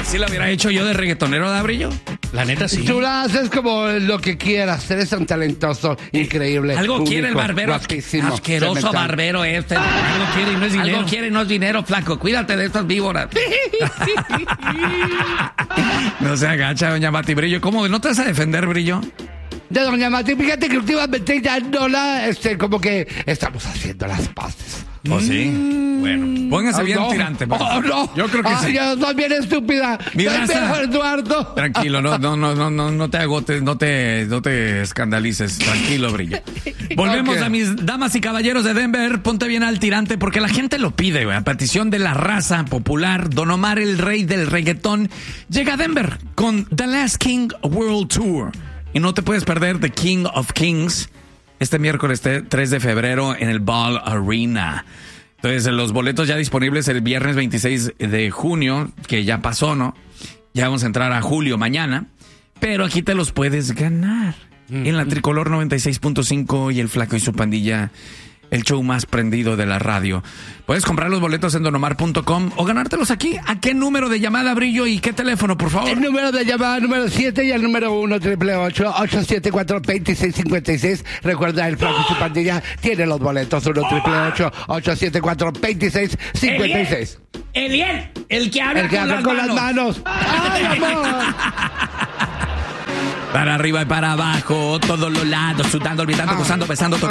Así lo hubiera hecho yo de reggaetonero, ¿da, Brillo? La neta, sí. Tú lo haces como lo que quieras. Eres un talentoso, increíble. Algo único, quiere el barbero. guapísimo, Asqueroso cemental. barbero este. Algo quiere y no es dinero. Algo quiere y no es dinero, flaco. Cuídate de estas víboras. No se agacha, doña Mati Brillo. ¿Cómo? ¿No te vas a defender, Brillo? De doña Mati, fíjate que últimamente ya no como que estamos haciendo las paces. ¿O sí? Bueno, póngase bien no. tirante. Pues. Oh, no. Yo creo que sí. Yo soy bien estúpida. Mi Soy raza. viejo, Eduardo. Tranquilo, no te agotes, no te escandalices. Tranquilo, Brillo. Volvemos Ok. a mis damas y caballeros de Denver. Ponte bien al tirante porque la gente lo pide, güey. A petición de la raza popular, Don Omar, el rey del reggaetón, llega a Denver con The Last King World Tour. Y no te puedes perder The King of Kings este miércoles 3 de febrero en el Ball Arena. Entonces, los boletos ya disponibles el viernes 26 de junio, que ya pasó, ¿no? Ya vamos a entrar a julio mañana, pero aquí te los puedes ganar. En la Tricolor 96.5 y el Flaco y su pandilla, el show más prendido de la radio. Puedes comprar los boletos en donomar.com o ganártelos aquí. ¿A qué número de llamada, Brillo, y qué teléfono, por favor? El número de llamada número 7 y el número 1-888-874-2656. Recuerda, el Flaco y su pandilla tiene los boletos. 1-888-874-2656. Eliel, el que habla, El que habla con las manos. ¡Ay, amor! Para arriba y para abajo, todos los lados, sudando, olvidando, gozando, besando,